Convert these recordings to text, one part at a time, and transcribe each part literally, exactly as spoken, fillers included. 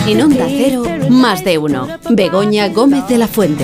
En Onda Cero, Más de Uno. Begoña Gómez de la Fuente.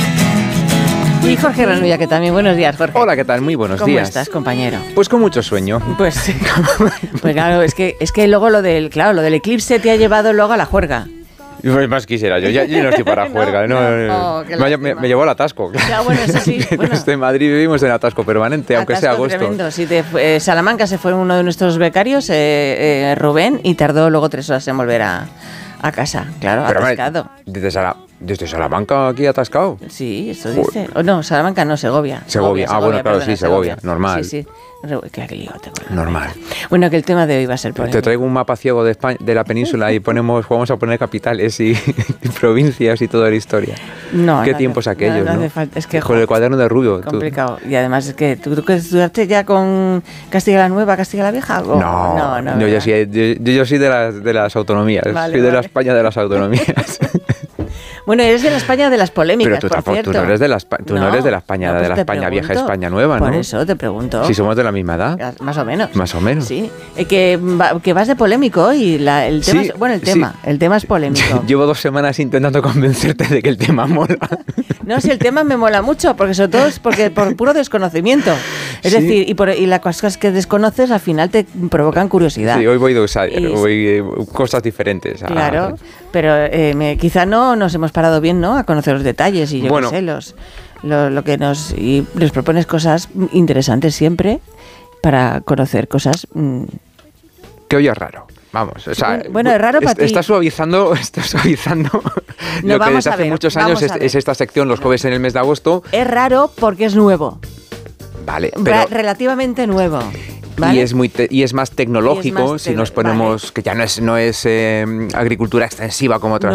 Y Jorge Renulla, que también. Buenos días, Jorge. Hola, ¿qué tal? Muy buenos ¿Cómo días. ¿Cómo estás, compañero? Pues con mucho sueño. Pues, pues claro, es que, es que luego lo del, claro, lo del eclipse te ha llevado luego a la juerga. Pues más quisiera yo, ya, yo no estoy para juerga. no, no, no, no. Me, me, me llevó al atasco. Ya, bueno, eso sí. Bueno. Desde Madrid vivimos en atasco permanente, aunque Atasco sea agosto. Tremendo. Sí, de, eh, Salamanca se fue uno de nuestros becarios, eh, eh, Rubén, y tardó luego tres horas en volver a, a casa. Claro, Pero, atascado. Desde, Sala, ¿Desde Salamanca aquí atascado? Sí, eso dice. Oh, no, Salamanca no, Segovia. Segovia, Segovia ah, bueno, claro, perdona, sí, Segovia, Segovia. normal. Sí, sí. Qué lío, te acuerdas. Normal. Bueno, que el tema de hoy va a ser polémico. Te traigo un mapa ciego de España, de la península y ponemos, vamos a poner capitales y, y provincias y toda la historia. No, Qué no tiempos hace, aquellos, no, no ¿no? hace falta. Es que, con el cuaderno de Rubio. Complicado. Tú. Y además es que tú, tú que estudiaste ya con Castilla la Nueva, Castilla la Vieja. ¿O? No, no, no. Yo, yo, sí, yo, yo soy de las, de las autonomías. Vale, soy de vale. la España de las autonomías. Bueno, eres de la España de las polémicas, Pero tú, por tampoco, cierto. tú no eres de la, tú no, no eres de la España, no, pues de la España pregunto, vieja, España nueva, ¿no? Por eso te pregunto. Si somos de la misma edad. Más o menos. Más o menos. Sí. Eh, que, va, que vas de polémico y la, el tema Sí, es, bueno, el tema, sí. el tema es polémico. Llevo dos semanas intentando convencerte de que el tema mola. No, si el tema me mola mucho, porque sobre todo es porque por puro desconocimiento. Es Sí. decir, y, por, y las cosas que desconoces al final te provocan curiosidad. Sí, hoy voy de outsider, Y- voy eh, cosas diferentes. Ah, Claro, pero eh, me, quizá no nos hemos parado bien, ¿no? A conocer los detalles y yo Bueno. qué sé, los, lo, lo que nos... Y les propones cosas interesantes siempre para conocer cosas... Mm, que hoy es raro. Vamos, o sea, Bueno, es raro para est- ti. Está suavizando, está suavizando No, lo que vamos desde a hace ver, muchos vamos años a es, ver. es esta sección los jueves en el mes de agosto. es raro porque es nuevo, Vale, ra- pero relativamente nuevo. ¿vale? y es muy te- y es más tecnológico Y es más si tec- nos ponemos vale. que ya no es no es eh, agricultura extensiva como otras